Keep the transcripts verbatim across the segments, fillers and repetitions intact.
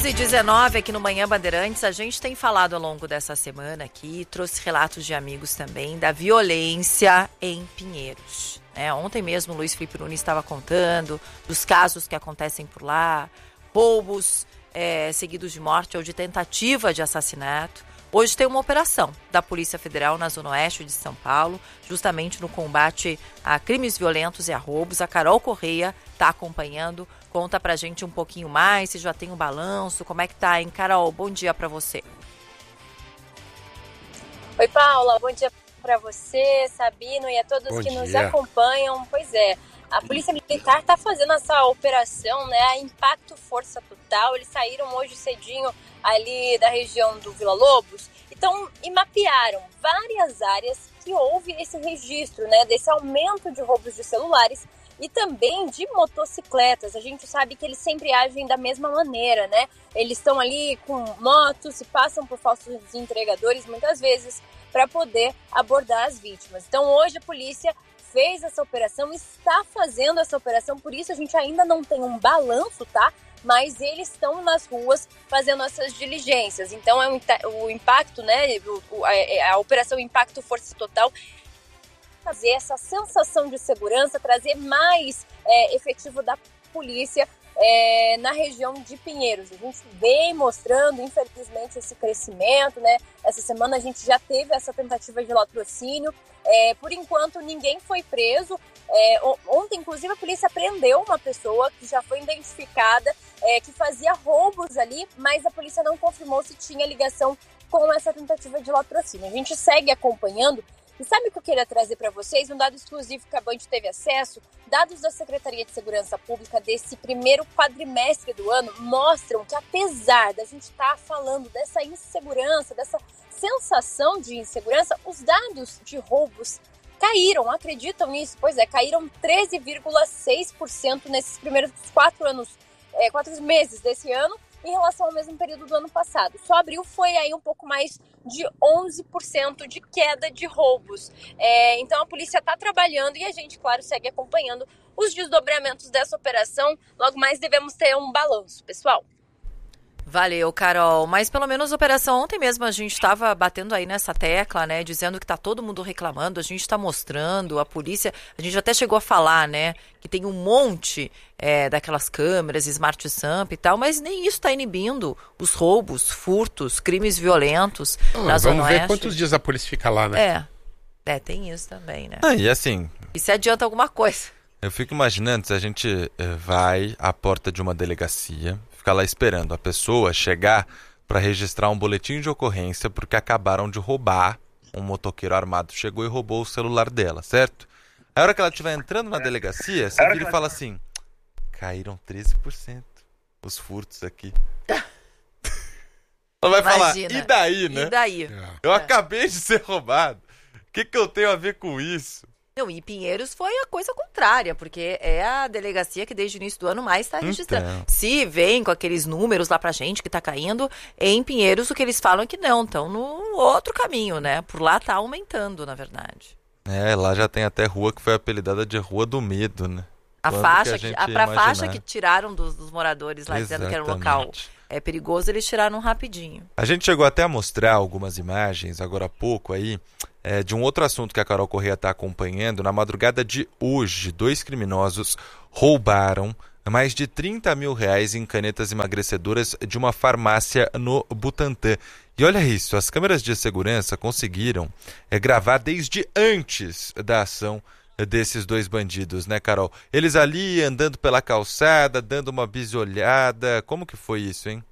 onze e dezenove aqui no Manhã Bandeirantes. A gente tem falado ao longo dessa semana aqui, trouxe relatos de amigos também da violência em Pinheiros. É, ontem mesmo o Luiz Felipe Nunes estava contando dos casos que acontecem por lá, roubos é, seguidos de morte ou de tentativa de assassinato. Hoje tem uma operação da Polícia Federal na Zona Oeste de São Paulo, justamente no combate a crimes violentos e a roubos. A Carol Correia está acompanhando. Conta pra gente um pouquinho mais, se já tem um balanço, como é que tá, hein? Carol, bom dia pra você. Oi, Paula, bom dia pra você, Sabino e a todos bom que dia. Nos acompanham. Pois é, a Polícia Militar tá fazendo essa operação, né, a Impacto Força Total. Eles saíram hoje cedinho ali da região do Vila Lobos então, e mapearam várias áreas que houve esse registro, né, desse aumento de roubos de celulares e também de motocicletas. A gente sabe que eles sempre agem da mesma maneira, né? Eles estão ali com motos e passam por falsos entregadores muitas vezes para poder abordar as vítimas. Então hoje a polícia fez essa operação, está fazendo essa operação, por isso a gente ainda não tem um balanço, tá? Mas eles estão nas ruas fazendo essas diligências. Então é um, o impacto, né? O, a, a operação Impacto Força Total, trazer essa sensação de segurança, trazer mais é, efetivo da polícia é, na região de Pinheiros. A gente vem mostrando, infelizmente, esse crescimento, né? Essa semana a gente já teve essa tentativa de latrocínio. É, por enquanto, ninguém foi preso. É, ontem, inclusive, a polícia prendeu uma pessoa que já foi identificada, é, que fazia roubos ali, mas a polícia não confirmou se tinha ligação com essa tentativa de latrocínio. A gente segue acompanhando. E sabe o que eu queria trazer para vocês? Um dado exclusivo que a Band teve acesso, dados da Secretaria de Segurança Pública desse primeiro quadrimestre do ano mostram que, apesar da gente estar falando dessa insegurança, dessa sensação de insegurança, os dados de roubos caíram. Acreditam nisso? Pois é, caíram treze vírgula seis por cento nesses primeiros quatro anos, é, quatro meses desse ano, em relação ao mesmo período do ano passado. Só abril foi aí um pouco mais de onze por cento de queda de roubos. É, então a polícia está trabalhando e a gente, claro, segue acompanhando os desdobramentos dessa operação. Logo mais devemos ter um balanço, pessoal. Valeu, Carol. Mas pelo menos a operação ontem mesmo a gente estava batendo aí nessa tecla, né? Dizendo que tá todo mundo reclamando, a gente está mostrando, a polícia, a gente até chegou a falar, né? Que tem um monte é, daquelas câmeras, Smart Samp e tal, mas nem isso está inibindo os roubos, furtos, crimes violentos oh, na Zona Oeste. Vamos ver quantos dias a polícia fica lá, né? É, é tem isso também, né? Ah, e assim... E se adianta alguma coisa. Eu fico imaginando se a gente eh, vai à porta de uma delegacia, ficar lá esperando a pessoa chegar para registrar um boletim de ocorrência porque acabaram de roubar, um motoqueiro armado chegou e roubou o celular dela, certo? A hora que ela estiver entrando na delegacia, você vira e fala assim, caíram treze por cento os furtos aqui. Ela vai Imagina. falar, e daí, né? E daí? Eu É. acabei de ser roubado. O que, que eu tenho a ver com isso? Não, e Pinheiros foi a coisa contrária, porque é a delegacia que desde o início do ano mais está registrando. Então. Se vem com aqueles números lá pra gente que tá caindo, em Pinheiros o que eles falam é que não, estão no outro caminho, né? Por lá tá aumentando, na verdade. É, lá já tem até rua que foi apelidada de Rua do Medo, né? A Quando faixa, que a que, gente a, pra ia faixa imaginar? que tiraram dos, dos moradores lá, dizendo que era um local Exatamente. é perigoso, eles tiraram rapidinho. A gente chegou até a mostrar algumas imagens, agora há pouco aí, é, de um outro assunto que a Carol Correia está acompanhando. Na madrugada de hoje, dois criminosos roubaram mais de trinta mil reais em canetas emagrecedoras de uma farmácia no Butantã. E olha isso, as câmeras de segurança conseguiram é, gravar desde antes da ação desses dois bandidos, né, Carol? Eles ali andando pela calçada, dando uma bisolhada. Como que foi isso, hein?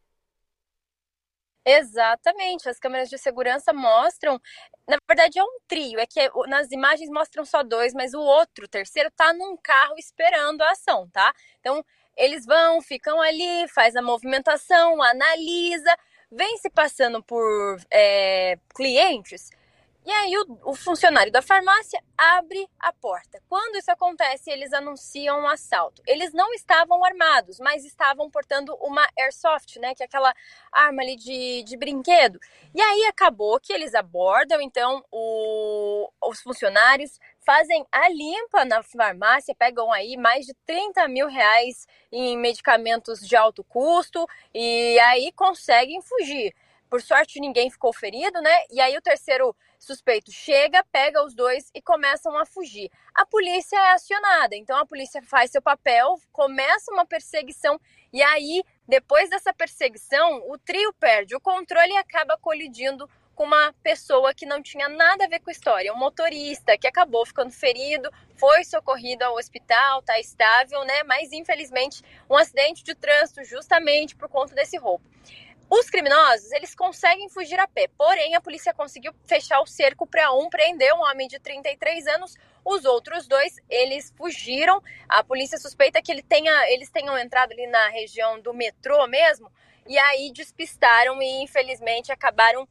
Exatamente, as câmeras de segurança mostram, na verdade é um trio, é que nas imagens mostram só dois, mas o outro, o terceiro, tá num carro esperando a ação, tá? Então, eles vão, ficam ali, faz a movimentação, analisa, vem se passando por é, clientes E aí o, o funcionário da farmácia abre a porta. Quando isso acontece, eles anunciam um assalto. Eles não estavam armados, mas estavam portando uma airsoft, né, que é aquela arma ali de, de brinquedo. E aí acabou que eles abordam, então, o, os funcionários fazem a limpa na farmácia, pegam aí mais de trinta mil reais em medicamentos de alto custo e aí conseguem fugir. Por sorte, ninguém ficou ferido, né? E aí o terceiro suspeito chega, pega os dois e começam a fugir. A polícia é acionada, então a polícia faz seu papel, começa uma perseguição e aí, depois dessa perseguição, o trio perde o controle e acaba colidindo com uma pessoa que não tinha nada a ver com a história, um motorista que acabou ficando ferido, foi socorrido ao hospital, tá estável, né? Mas infelizmente um acidente de trânsito justamente por conta desse roubo. Os criminosos, eles conseguem fugir a pé, porém a polícia conseguiu fechar o cerco para um, prender um homem de trinta e três anos, os outros dois, eles fugiram, a polícia suspeita que ele tenha, eles tenham entrado ali na região do metrô mesmo, e aí despistaram e infelizmente acabaram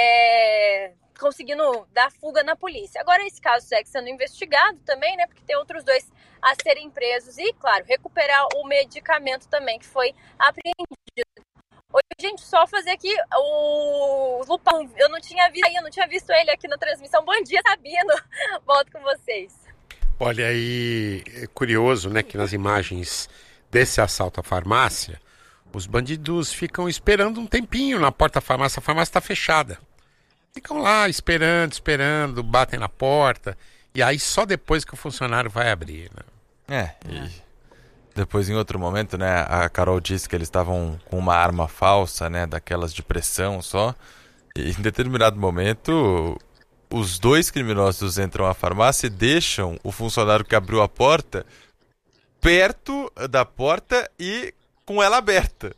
é, conseguindo dar fuga na polícia. Agora esse caso segue sendo investigado também, né, porque tem outros dois a serem presos e, claro, recuperar o medicamento também que foi apreendido. Oi, gente, só fazer aqui o Lupão, eu não tinha visto, eu não tinha visto ele aqui na transmissão. Bom dia, Sabino, volto com vocês. Olha aí, é curioso, né, que nas imagens desse assalto à farmácia, os bandidos ficam esperando um tempinho na porta da farmácia, a farmácia está fechada. Ficam lá esperando, esperando, batem na porta, e aí só depois que o funcionário vai abrir, É, né? e... Depois, em outro momento, né, a Carol disse que eles estavam com uma arma falsa, né, daquelas de pressão só. E em determinado momento, os dois criminosos entram à farmácia e deixam o funcionário que abriu a porta perto da porta e com ela aberta.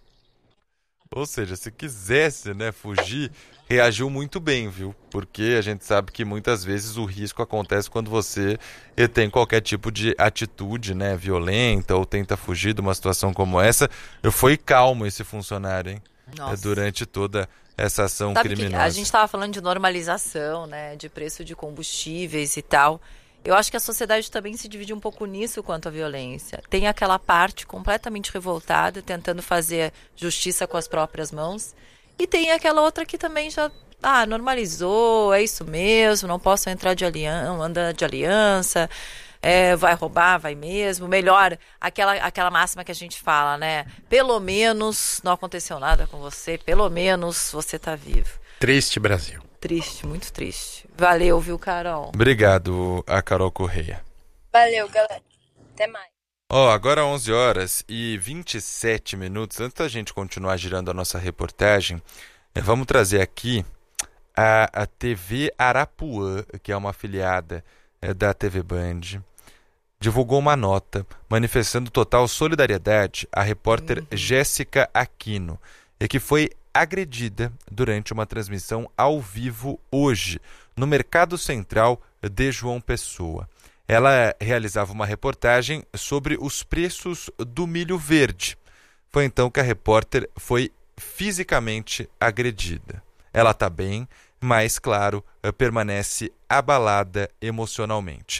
Ou seja, se quisesse, né, fugir, reagiu muito bem, viu? Porque a gente sabe que muitas vezes o risco acontece quando você tem qualquer tipo de atitude, né, violenta ou tenta fugir de uma situação como essa. Foi calmo esse funcionário, hein? Nossa. Durante toda essa ação Sabe criminosa. Que a gente estava falando de normalização, né, de preço de combustíveis e tal. Eu acho que a sociedade também se divide um pouco nisso quanto à violência. Tem aquela parte completamente revoltada, tentando fazer justiça com as próprias mãos. E tem aquela outra que também já ah, normalizou, é isso mesmo, não posso entrar de aliança, andar de aliança, é, vai roubar, vai mesmo. Melhor, aquela, aquela máxima que a gente fala, né? Pelo menos não aconteceu nada com você, pelo menos você tá vivo. Triste, Brasil. Triste, muito triste. Valeu, viu, Carol? Obrigado, a Carol Correia. Valeu, galera. Até mais. Ó, oh, agora onze horas e vinte e sete minutos. Antes da gente continuar girando a nossa reportagem, vamos trazer aqui a, a T V Arapuã, que é uma afiliada é, da T V Band, divulgou uma nota manifestando total solidariedade à repórter uhum. Jéssica Aquino, e que foi agredida durante uma transmissão ao vivo hoje, no Mercado Central de João Pessoa. Ela realizava uma reportagem sobre os preços do milho verde. Foi então que a repórter foi fisicamente agredida. Ela está bem, mas, claro, permanece abalada emocionalmente.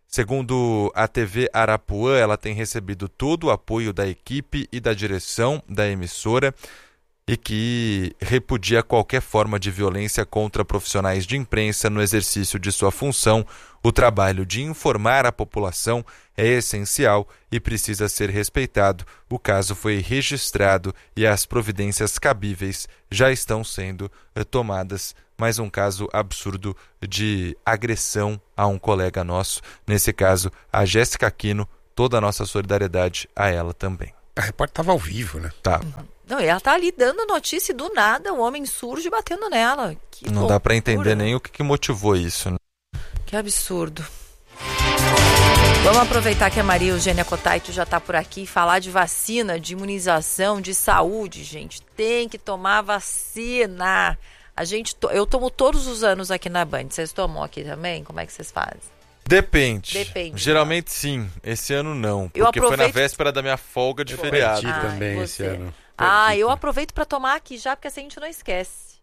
Segundo a T V Arapuã, ela tem recebido todo o apoio da equipe e da direção da emissora e que repudia qualquer forma de violência contra profissionais de imprensa no exercício de sua função. O trabalho de informar a população é essencial e precisa ser respeitado. O caso foi registrado e as providências cabíveis já estão sendo tomadas. Mais um caso absurdo de agressão a um colega nosso. Nesse caso, a Jéssica Aquino, toda a nossa solidariedade a ela também. A repórter estava ao vivo, né? Tava. Não, e ela tá ali dando notícia e do nada o homem surge batendo nela. Que Não loucura. Dá para entender nem o que, que motivou isso, né? Que absurdo. Vamos aproveitar que a Maria Eugênia Cotaito já tá por aqui e falar de vacina, de imunização, de saúde, gente. Tem que tomar vacina. A gente, to... Eu tomo todos os anos aqui na Band. Vocês tomam aqui também? Como é que vocês fazem? Depende. Depende. Geralmente não. Sim. Esse ano não. Porque aproveito... foi na véspera da minha folga de eu feriado. Perdi Ai, também você. esse ano. Ah, Perdi. eu aproveito para tomar aqui já, porque assim a gente não esquece.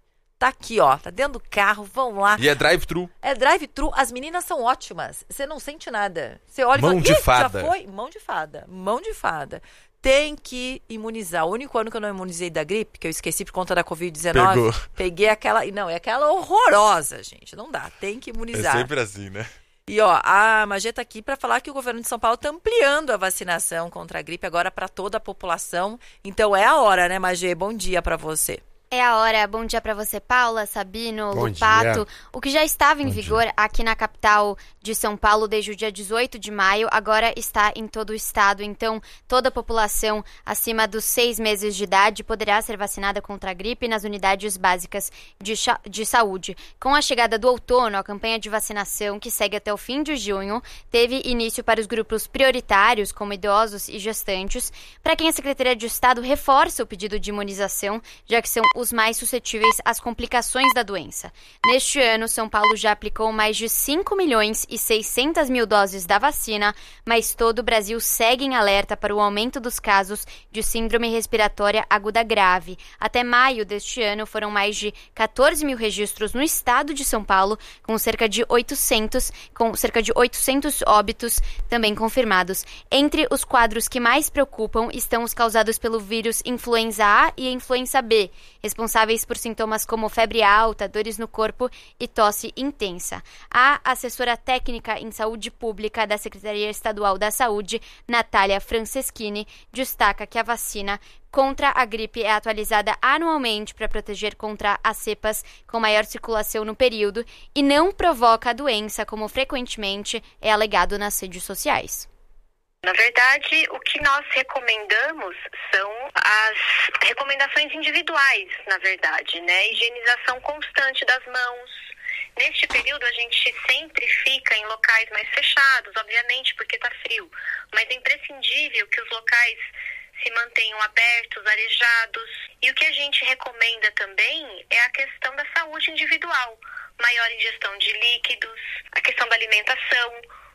tá aqui, ó, tá dentro do carro, vão lá. E é drive-thru. É drive-thru, as meninas são ótimas, você não sente nada. Você olha Mão e fala, de Ih, fada. já foi? Mão de fada, mão de fada. Tem que imunizar. O único ano que eu não imunizei da gripe, que eu esqueci por conta da covid dezenove, Pegou. peguei aquela... Não, é aquela horrorosa, gente. Não dá, tem que imunizar. É sempre assim, né? E ó, a Magê tá aqui para falar que o governo de São Paulo tá ampliando a vacinação contra a gripe agora para toda a população. Então é a hora, né, Magê? Bom dia para você. É a hora. Bom dia para você, Paula, Sabino, Bom Lupato. dia. O que já estava em Bom vigor dia. aqui na capital de São Paulo desde o dia dezoito de maio, agora está em todo o estado. Então, toda a população acima dos seis meses de idade poderá ser vacinada contra a gripe nas unidades básicas de, de saúde. Com a chegada do outono, a campanha de vacinação, que segue até o fim de junho, teve início para os grupos prioritários, como idosos e gestantes, para quem a Secretaria de Estado reforça o pedido de imunização, já que são os mais suscetíveis às complicações da doença. Neste ano, São Paulo já aplicou mais de cinco milhões e seiscentas mil doses da vacina, mas todo o Brasil segue em alerta para o aumento dos casos de síndrome respiratória aguda grave. Até maio deste ano, foram mais de quatorze mil registros no estado de São Paulo, com cerca de oitocentos, com cerca de oitocentos óbitos também confirmados. Entre os quadros que mais preocupam estão os causados pelo vírus influenza A e influenza B, responsáveis por sintomas como febre alta, dores no corpo e tosse intensa. A assessora técnica em saúde pública da Secretaria Estadual da Saúde, Natália Franceschini, destaca que a vacina contra a gripe é atualizada anualmente para proteger contra as cepas com maior circulação no período e não provoca a doença, como frequentemente é alegado nas redes sociais. Na verdade, o que nós recomendamos são as recomendações individuais, na verdade, né? Higienização constante das mãos. Neste período, a gente sempre fica em locais mais fechados, obviamente, porque está frio. Mas é imprescindível que os locais se mantenham abertos, arejados. E o que a gente recomenda também é a questão da saúde individual. Maior ingestão de líquidos, a questão da alimentação,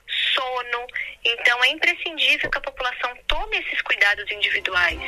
sono. Então, é imprescindível que a população tome esses cuidados individuais.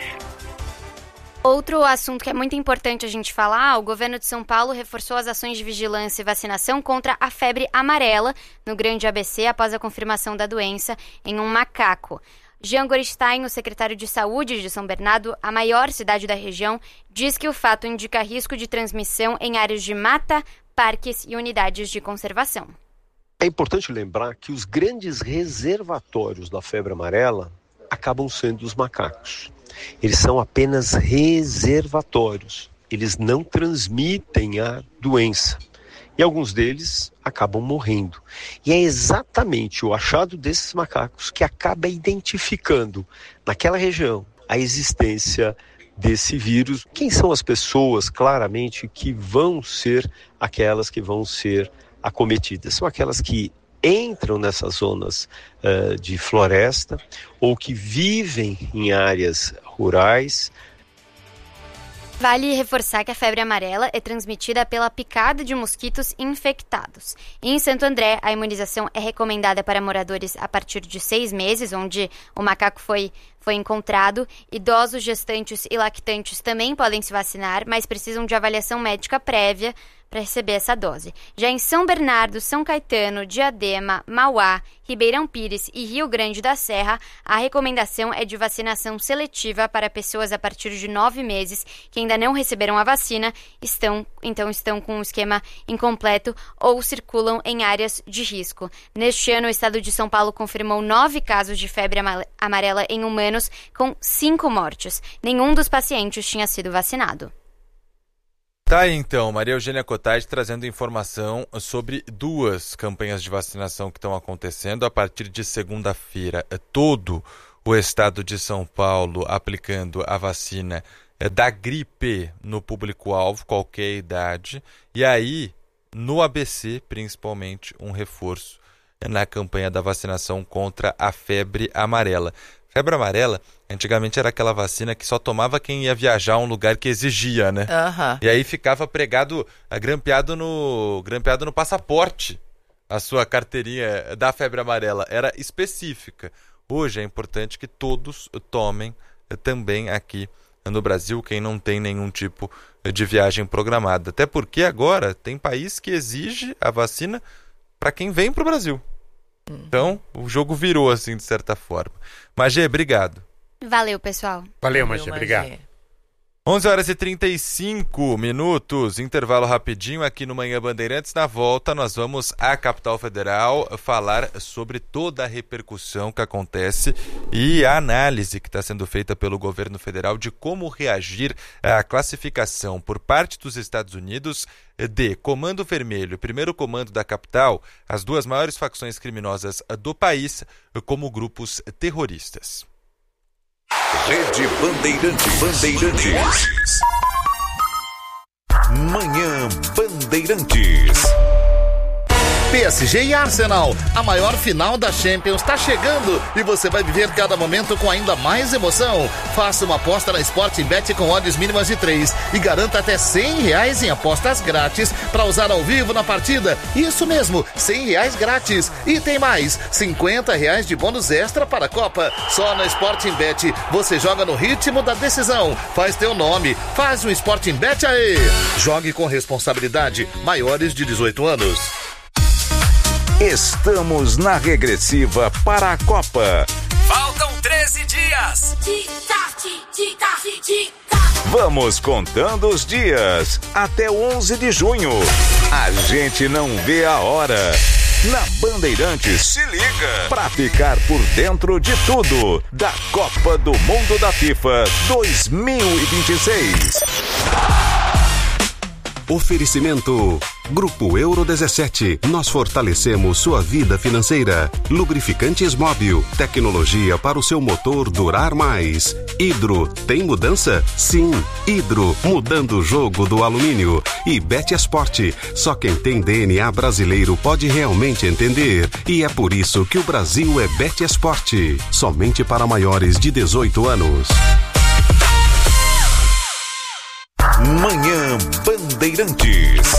Outro assunto que é muito importante a gente falar, o governo de São Paulo reforçou as ações de vigilância e vacinação contra a febre amarela no Grande A B C após a confirmação da doença em um macaco. Jean Gorenstein, o secretário de Saúde de São Bernardo, a maior cidade da região, diz que o fato indica risco de transmissão em áreas de mata, parques e unidades de conservação. É importante lembrar que os grandes reservatórios da febre amarela acabam sendo os macacos. Eles são apenas reservatórios, eles não transmitem a doença. E alguns deles acabam morrendo. E é exatamente o achado desses macacos que acaba identificando naquela região a existência desse vírus. Quem são as pessoas, claramente, que vão ser aquelas que vão ser acometidas? São aquelas que entram nessas zonas uh, de floresta ou que vivem em áreas rurais. Vale reforçar que a febre amarela é transmitida pela picada de mosquitos infectados. Em Santo André, a imunização é recomendada para moradores a partir de seis meses, onde o macaco foi, foi encontrado. Idosos, gestantes e lactantes também podem se vacinar, mas precisam de avaliação médica prévia para receber essa dose. Já em São Bernardo, São Caetano, Diadema, Mauá, Ribeirão Pires e Rio Grande da Serra, a recomendação é de vacinação seletiva para pessoas a partir de nove meses que ainda não receberam a vacina, estão, então estão com um esquema incompleto ou circulam em áreas de risco. Neste ano, o estado de São Paulo confirmou nove casos de febre amarela em humanos, com cinco mortes. Nenhum dos pacientes tinha sido vacinado. Tá aí então, Maria Eugênia Cottage trazendo informação sobre duas campanhas de vacinação que estão acontecendo a partir de segunda-feira. Todo o estado de São Paulo aplicando a vacina da gripe no público-alvo, qualquer idade. E aí, no A B C, principalmente, um reforço na campanha da vacinação contra a febre amarela. Febre amarela, antigamente era aquela vacina que só tomava quem ia viajar a um lugar que exigia, né? Uhum. E aí ficava pregado, grampeado no, grampeado no passaporte a sua carteirinha da febre amarela. Era específica. Hoje é importante que todos tomem também aqui no Brasil, quem não tem nenhum tipo de viagem programada. Até porque agora tem país que exige a vacina para quem vem para o Brasil. Então, o jogo virou assim, de certa forma. Magê, obrigado. Valeu, pessoal. Valeu, Magê, obrigado. onze horas e trinta e cinco minutos, intervalo rapidinho aqui no Manhã Bandeirantes. Na volta, nós vamos à Capital Federal falar sobre toda a repercussão que acontece e a análise que está sendo feita pelo governo federal de como reagir à classificação por parte dos Estados Unidos de Comando Vermelho, primeiro comando da capital, as duas maiores facções criminosas do país, como grupos terroristas. Rede Bandeirantes. Bandeirantes. Manhã Bandeirantes. P S G e Arsenal, a maior final da Champions está chegando e você vai viver cada momento com ainda mais emoção. Faça uma aposta na Sportingbet com odds mínimas de três e garanta até cem reais em apostas grátis para usar ao vivo na partida. Isso mesmo, cem reais grátis. E tem mais, cinquenta reais de bônus extra para a Copa. Só na Sportingbet você joga no ritmo da decisão. Faz teu nome, faz um Sportingbet aí. Jogue com responsabilidade, maiores de dezoito anos. Estamos na regressiva para a Copa. Faltam treze dias. Vamos contando os dias até onze de junho. A gente não vê a hora. Na Bandeirantes, se liga pra ficar por dentro de tudo da Copa do Mundo da FIFA dois mil e vinte e seis. Oferecimento Grupo Euro dezessete. Nós fortalecemos sua vida financeira. Lubrificantes Móbil. Tecnologia para o seu motor durar mais. Hidro. Tem mudança? Sim. Hidro. Mudando o jogo do alumínio. E Bet Esporte. Só quem tem D N A brasileiro pode realmente entender. E é por isso que o Brasil é Bet Esporte. Somente para maiores de dezoito anos. Manhã Bandeirantes.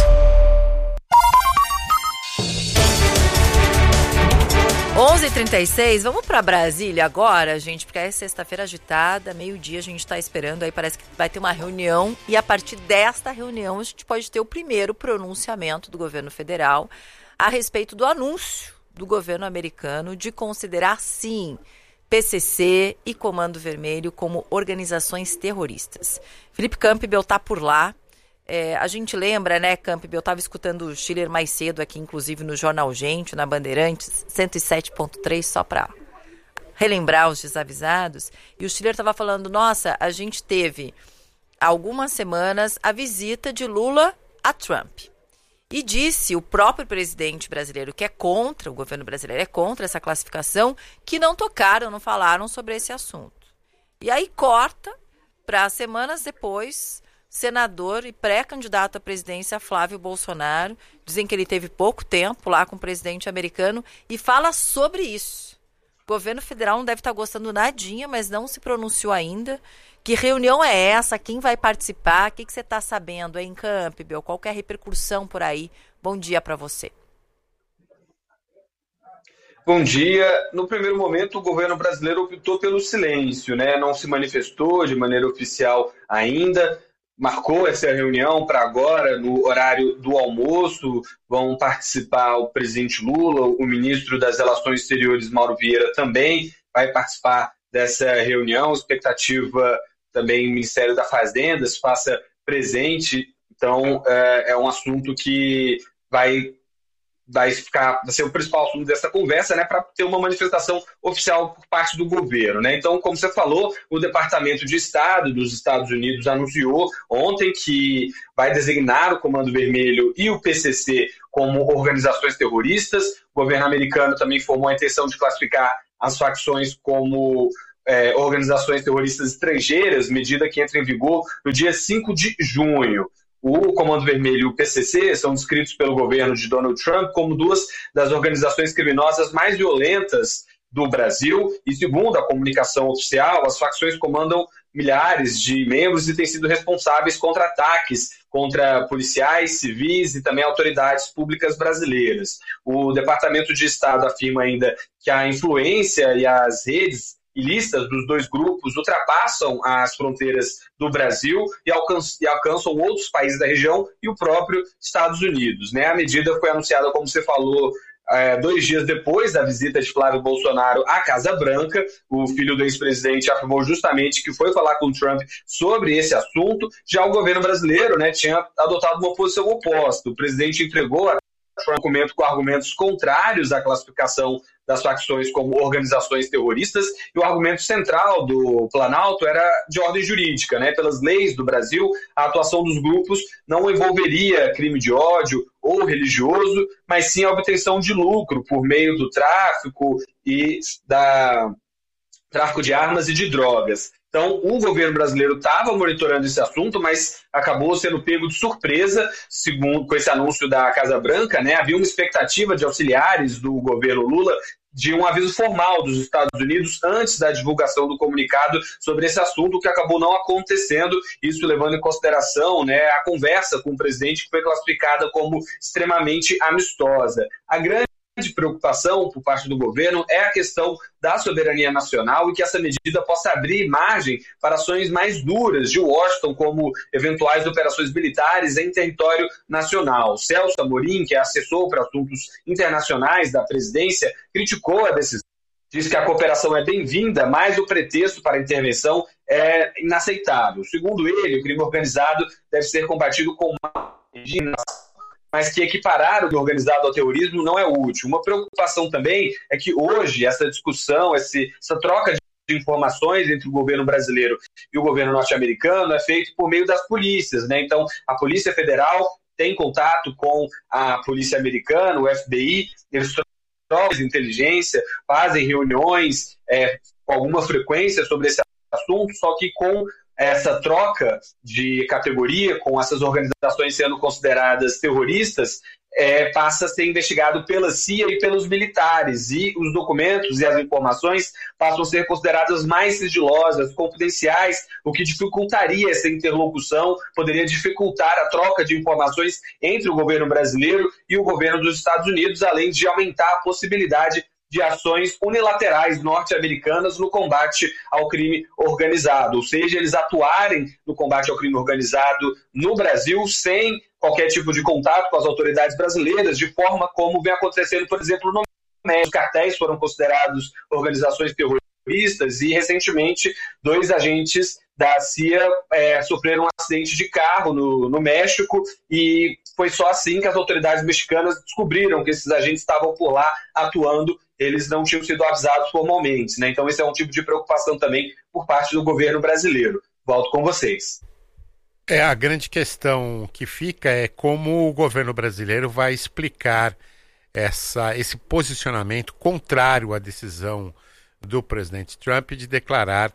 onze e trinta e seis, vamos para Brasília agora, gente, porque é sexta-feira agitada, meio-dia a gente está esperando, aí parece que vai ter uma reunião e a partir desta reunião a gente pode ter o primeiro pronunciamento do governo federal a respeito do anúncio do governo americano de considerar, sim, P C C e Comando Vermelho como organizações terroristas. Felipe Campbell está por lá. É, a gente lembra, né, Campbell, eu estava escutando o Schiller mais cedo aqui, inclusive no Jornal Gente, na Bandeirantes, cento e sete ponto três, só para relembrar os desavisados. E o Schiller estava falando, nossa, a gente teve há algumas semanas a visita de Lula a Trump. E disse o próprio presidente brasileiro, que é contra, o governo brasileiro é contra essa classificação, que não tocaram, não falaram sobre esse assunto. E aí corta para semanas depois, senador e pré-candidato à presidência Flávio Bolsonaro, dizem que ele teve pouco tempo lá com o presidente americano e fala sobre isso. O governo federal não deve estar gostando nadinha, mas não se pronunciou ainda. Que reunião é essa? Quem vai participar? O que, que você está sabendo aí em Campbell? Qual que é a repercussão por aí? Bom dia para você. Bom dia. No primeiro momento, o governo brasileiro optou pelo silêncio, né? Não se manifestou de maneira oficial ainda. Marcou essa reunião para agora, no horário do almoço. Vão participar o presidente Lula, o ministro das Relações Exteriores, Mauro Vieira, também vai participar dessa reunião. Expectativa também o Ministério da Fazenda se faça presente. Então, é, é um assunto que vai, vai, ficar, vai ser o principal assunto dessa conversa, né, para ter uma manifestação oficial por parte do governo, né? Então, como você falou, o Departamento de Estado dos Estados Unidos anunciou ontem que vai designar o Comando Vermelho e o P C C como organizações terroristas. O governo americano também informou a intenção de classificar as facções como É, organizações terroristas estrangeiras, medida que entra em vigor no dia cinco de junho. O Comando Vermelho e o P C C são descritos pelo governo de Donald Trump como duas das organizações criminosas mais violentas do Brasil e, segundo a comunicação oficial, as facções comandam milhares de membros e têm sido responsáveis contra ataques contra policiais, civis e também autoridades públicas brasileiras. O Departamento de Estado afirma ainda que a influência e as redes ilícitas dos dois grupos ultrapassam as fronteiras do Brasil e alcançam, e alcançam outros países da região e o próprio Estados Unidos, né? A medida foi anunciada, como você falou, É, dois dias depois da visita de Flávio Bolsonaro à Casa Branca. O filho do ex-presidente afirmou justamente que foi falar com o Trump sobre esse assunto. Já o governo brasileiro, né, tinha adotado uma posição oposta. O presidente entregou a um documento com argumentos contrários à classificação das facções como organizações terroristas, e o argumento central do Planalto era de ordem jurídica, né? Pelas leis do Brasil, a atuação dos grupos não envolveria crime de ódio ou religioso, mas sim a obtenção de lucro por meio do tráfico e da tráfico de armas e de drogas. Então, o governo brasileiro estava monitorando esse assunto, mas acabou sendo pego de surpresa, segundo com esse anúncio da Casa Branca, né? Havia uma expectativa de auxiliares do governo Lula de um aviso formal dos Estados Unidos antes da divulgação do comunicado sobre esse assunto, que acabou não acontecendo, isso levando em consideração, né, a conversa com o presidente, que foi classificada como extremamente amistosa. A grande grande preocupação por parte do governo é a questão da soberania nacional e que essa medida possa abrir margem para ações mais duras de Washington, como eventuais operações militares em território nacional. Celso Amorim, que é assessor para assuntos internacionais da presidência, criticou a decisão. Diz que a cooperação é bem-vinda, mas o pretexto para a intervenção é inaceitável. Segundo ele, o crime organizado deve ser combatido com uma mas que equiparar o organizado ao terrorismo não é útil. Uma preocupação também é que hoje essa discussão, esse, essa troca de informações entre o governo brasileiro e o governo norte-americano é feito por meio das polícias, né? Então, a Polícia Federal tem contato com a Polícia Americana, o F B I, eles trocam de inteligência, fazem reuniões é, com alguma frequência sobre esse assunto, só que com essa troca de categoria, com essas organizações sendo consideradas terroristas, é, passa a ser investigado pela C I A e pelos militares, e os documentos e as informações passam a ser consideradas mais sigilosas, confidenciais, o que dificultaria essa interlocução, poderia dificultar a troca de informações entre o governo brasileiro e o governo dos Estados Unidos, além de aumentar a possibilidade de ações unilaterais norte-americanas no combate ao crime organizado, ou seja, eles atuarem no combate ao crime organizado no Brasil sem qualquer tipo de contato com as autoridades brasileiras, de forma como vem acontecendo, por exemplo, no México. Os cartéis foram considerados organizações terroristas e, recentemente, dois agentes da C I A é, sofreram um acidente de carro no, no México, e foi só assim que as autoridades mexicanas descobriram que esses agentes estavam por lá atuando. Eles não tinham sido avisados formalmente, né? Então esse é um tipo de preocupação também por parte do governo brasileiro. Volto com vocês. É, a grande questão que fica é como o governo brasileiro vai explicar essa, esse posicionamento contrário à decisão do presidente Trump de declarar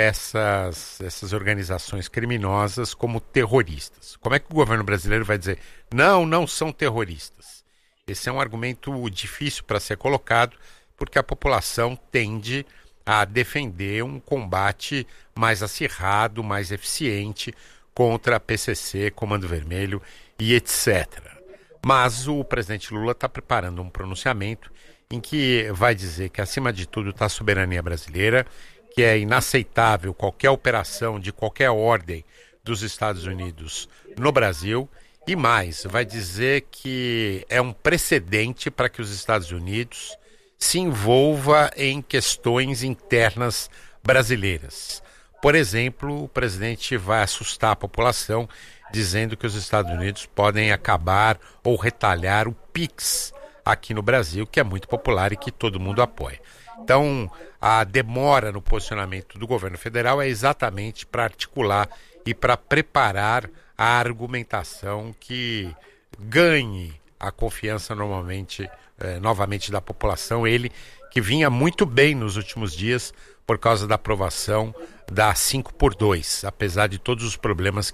essas, essas organizações criminosas como terroristas. Como é que o governo brasileiro vai dizer, não, não são terroristas? Esse é um argumento difícil para ser colocado, porque a população tende a defender um combate mais acirrado, mais eficiente contra a P C C, Comando Vermelho e etcétera. Mas o presidente Lula está preparando um pronunciamento em que vai dizer que, acima de tudo, está a soberania brasileira, que é inaceitável qualquer operação de qualquer ordem dos Estados Unidos no Brasil. E mais, vai dizer que é um precedente para que os Estados Unidos se envolva em questões internas brasileiras. Por exemplo, o presidente vai assustar a população dizendo que os Estados Unidos podem acabar ou retalhar o Pix aqui no Brasil, que é muito popular e que todo mundo apoia. Então, a demora no posicionamento do governo federal é exatamente para articular e para preparar a argumentação que ganhe a confiança normalmente, eh, novamente da população, ele que vinha muito bem nos últimos dias por causa da aprovação da cinco por dois, apesar de todos os problemas